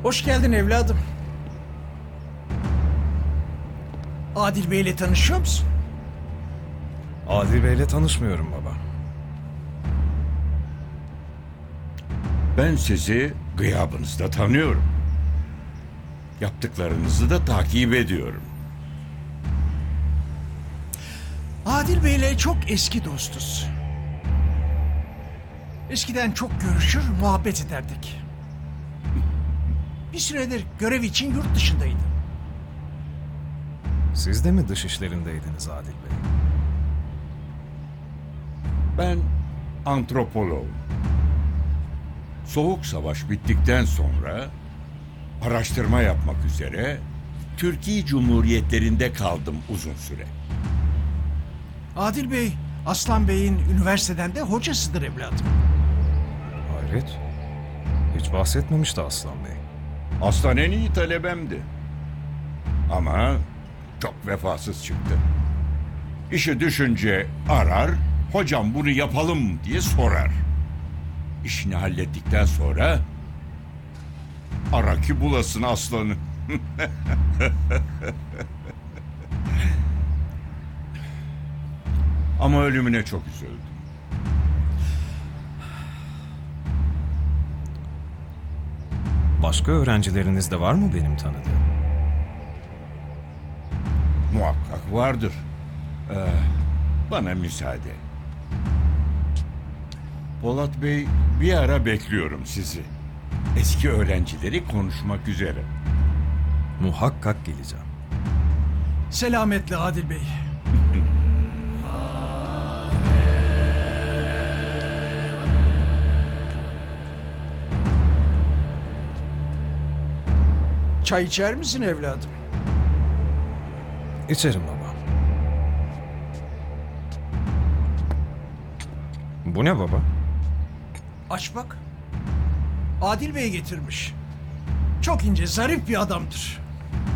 Hoş geldin evladım. Adil Bey'le tanışıyor musun? Adil Bey'le tanışmıyorum baba. Ben sizi gıyabınızda tanıyorum. Yaptıklarınızı da takip ediyorum. Adil Bey'le çok eski dostuz. Eskiden çok görüşür, muhabbet ederdik. Bir süredir görev için yurt dışındaydı. Siz de mi dış işlerindeydiniz Adil Bey? Ben antropoloğum. Soğuk Savaş bittikten sonra araştırma yapmak üzere Türkiye Cumhuriyetlerinde kaldım uzun süre. Adil Bey, Aslan Bey'in üniversiteden de hocasıdır evladım. Hayret. Hiç bahsetmemişti Aslan Bey. Aslan en iyi talebemdi. Ama çok vefasız çıktı. İşi düşünce arar, hocam bunu yapalım diye sorar. İşini hallettikten sonra ara ki bulasın aslanı. Ama ölümüne çok üzüldüm. Başka öğrencileriniz de var mı benim tanıdığım? Muhakkak vardır. Bana müsaade. Polat Bey, bir ara bekliyorum sizi. Eski öğrencileri konuşmak üzere. Muhakkak geleceğim. Selametle Adil Bey. Çay içer misin evladım? İçerim baba. Bu ne baba? Aç bak. Adil Bey getirmiş. Çok ince, zarif bir adamdır.